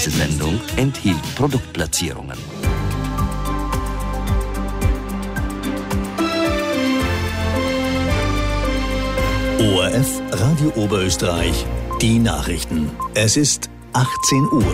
Diese Sendung enthielt Produktplatzierungen. ORF Radio Oberösterreich, die Nachrichten. Es ist 18 Uhr.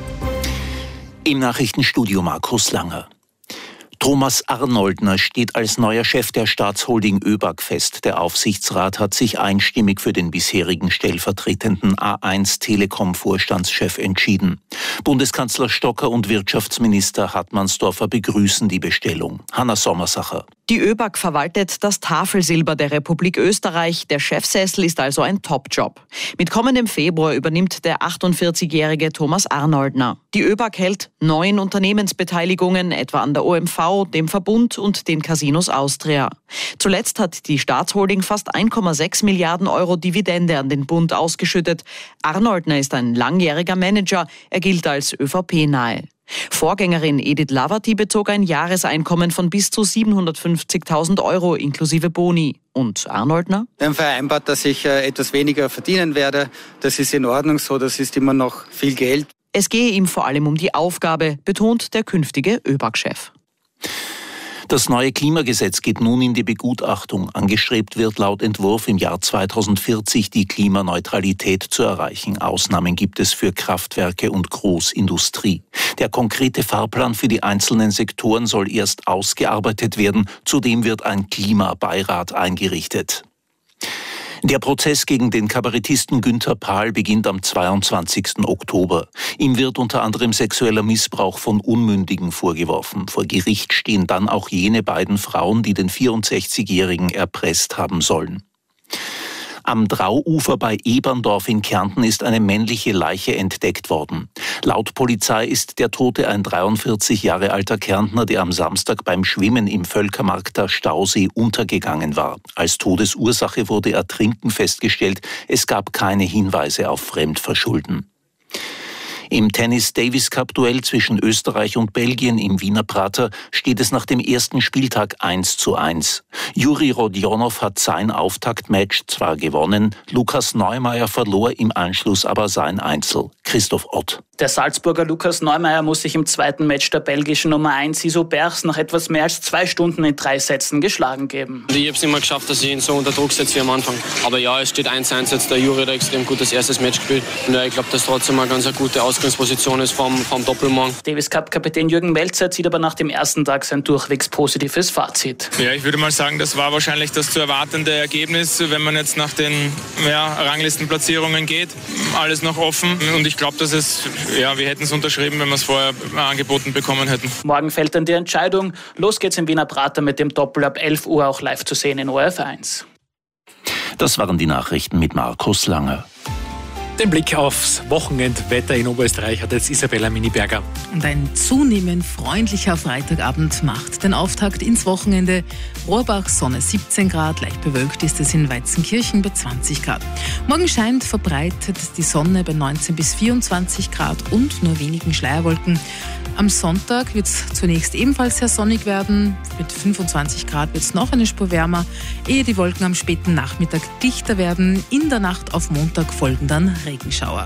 Im Nachrichtenstudio Markus Langer. Thomas Arnoldner steht als neuer Chef der Staatsholding ÖBAG fest. Der Aufsichtsrat hat sich einstimmig für den bisherigen stellvertretenden A1 Telekom-Vorstandschef entschieden. Bundeskanzler Stocker und Wirtschaftsminister Hartmannsdorfer begrüßen die Bestellung. Hanna Sommersacher. Die ÖBAG verwaltet das Tafelsilber der Republik Österreich. Der Chefsessel ist also ein Top-Job. Mit kommendem Februar übernimmt der 48-jährige Thomas Arnoldner. Die ÖBAG hält 9 Unternehmensbeteiligungen, etwa an der OMV, dem Verbund und den Casinos Austria. Zuletzt hat die Staatsholding fast 1,6 Milliarden Euro Dividende an den Bund ausgeschüttet. Arnoldner ist ein langjähriger Manager. Er gilt als ÖVP-nahe. Vorgängerin Edith Lavati bezog ein Jahreseinkommen von bis zu 750.000 Euro inklusive Boni. Und Arnoldner? Wir haben vereinbart, dass ich etwas weniger verdienen werde. Das ist in Ordnung so, das ist immer noch viel Geld. Es gehe ihm vor allem um die Aufgabe, betont der künftige ÖBAG-Chef. Das neue Klimagesetz geht nun in die Begutachtung. Angestrebt wird laut Entwurf im Jahr 2040 die Klimaneutralität zu erreichen. Ausnahmen gibt es für Kraftwerke und Großindustrie. Der konkrete Fahrplan für die einzelnen Sektoren soll erst ausgearbeitet werden. Zudem wird ein Klimabeirat eingerichtet. Der Prozess gegen den Kabarettisten Günther Pahl beginnt am 22. Oktober. Ihm wird unter anderem sexueller Missbrauch von Unmündigen vorgeworfen. Vor Gericht stehen dann auch jene beiden Frauen, die den 64-Jährigen erpresst haben sollen. Am Drauufer bei Eberndorf in Kärnten ist eine männliche Leiche entdeckt worden. Laut Polizei ist der Tote ein 43 Jahre alter Kärntner, der am Samstag beim Schwimmen im Völkermarkter Stausee untergegangen war. Als Todesursache wurde Ertrinken festgestellt. Es gab keine Hinweise auf Fremdverschulden. Im Tennis-Davis-Cup-Duell zwischen Österreich und Belgien im Wiener Prater steht es nach dem ersten Spieltag 1:1. Juri Rodionov hat sein Auftaktmatch zwar gewonnen, Lukas Neumeier verlor im Anschluss aber sein Einzel. Christoph Ott. Der Salzburger Lukas Neumeier muss sich im zweiten Match der belgischen Nummer 1 Iso Bergs nach etwas mehr als 2 Stunden in 3 Sätzen geschlagen geben. Ich habe es nicht mehr geschafft, dass ich ihn so unter Druck setze wie am Anfang. Aber ja, es steht 1:1 jetzt. Der Juri hat ein extrem gutes erstes Match gespielt. Und ja, ich glaube, dass trotzdem eine ganz gute Ausgangsposition ist vom Doppelmorgen. Davis Cup-Kapitän Jürgen Melzer zieht aber nach dem ersten Tag sein durchwegs positives Fazit. Ja, ich würde mal sagen, das war wahrscheinlich das zu erwartende Ergebnis, wenn man jetzt nach den Ranglistenplatzierungen geht. Alles noch offen. Und ich glaube, dass wir hätten es unterschrieben, wenn wir es vorher angeboten bekommen hätten. Morgen fällt dann die Entscheidung. Los geht's im Wiener Prater mit dem Doppel ab 11 Uhr auch live zu sehen in ORF 1. Das waren die Nachrichten mit Markus Langer. Den Blick aufs Wochenendwetter in Oberösterreich hat jetzt Isabella Miniberger. Und ein zunehmend freundlicher Freitagabend macht den Auftakt ins Wochenende. Rohrbach, Sonne 17 Grad, leicht bewölkt ist es in Weizenkirchen bei 20 Grad. Morgen scheint verbreitet die Sonne bei 19 bis 24 Grad und nur wenigen Schleierwolken. Am Sonntag wird es zunächst ebenfalls sehr sonnig werden. Mit 25 Grad wird es noch eine Spur wärmer, ehe die Wolken am späten Nachmittag dichter werden. In der Nacht auf Montag folgen dann Regenschauer.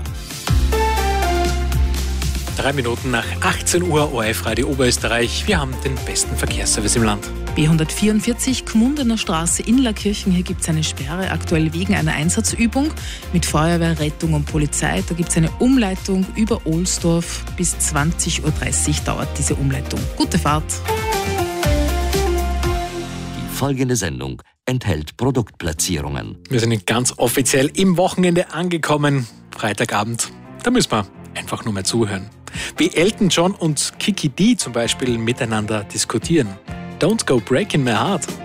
3 Minuten nach 18 Uhr, ORF Radio Oberösterreich. Wir haben den besten Verkehrsservice im Land. B144 Gmundener Straße in Laakirchen. Hier gibt es eine Sperre, aktuell wegen einer Einsatzübung mit Feuerwehr, Rettung und Polizei. Da gibt es eine Umleitung über Ohlsdorf. Bis 20:30 Uhr dauert diese Umleitung. Gute Fahrt. Die folgende Sendung enthält Produktplatzierungen. Wir sind ganz offiziell im Wochenende angekommen. Freitagabend. Da müssen wir einfach nur mal zuhören. Wie Elton John und Kiki D zum Beispiel miteinander diskutieren. Don't go breaking my heart.